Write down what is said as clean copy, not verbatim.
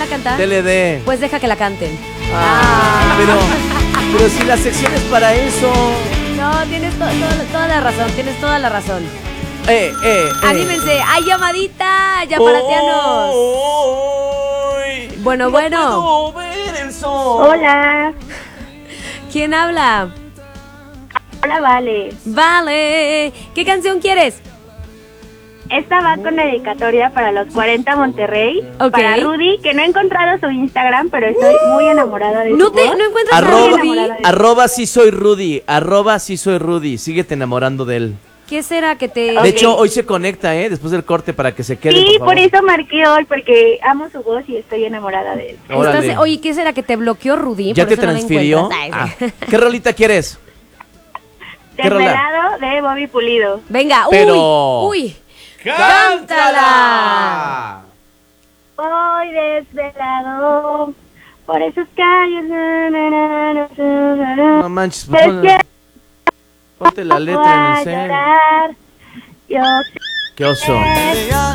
a cantar? TLD. Pues deja que la canten. Pero si la sección es para eso. No, tienes toda la razón, tienes toda la razón. Anímense, hay llamadita, yaparatianos. Bueno. Puedo ver el sol. Hola. ¿Quién habla? Hola, Vale. Vale. ¿Qué canción quieres? Esta va con dedicatoria para los 40 Monterrey. Ok. Para Rudy, que no he encontrado su Instagram, pero estoy muy enamorada de su ¿No voz. encuentras a Arroba, Rudy? arroba sí soy Rudy. Arroba sí soy Rudy. Síguete enamorando de él. ¿Qué será que te...? De hecho, hoy se conecta, después del corte para que se quede. Sí, por por favor. eso marqué hoy, porque amo su voz y estoy enamorada de él. Órale. Oye, ¿qué será que te bloqueó Rudy? ¿Ya Por te eso no la transfirió? encuentras. Ay, ¿Qué rolita quieres? ¿Qué rola? Desvelado de Bobby Pulido. Venga, Pero- uy. ¡Cántala! Voy desvelado por esas calles. No manches, pues, ponte la letra en el cel. Yo Qué oso.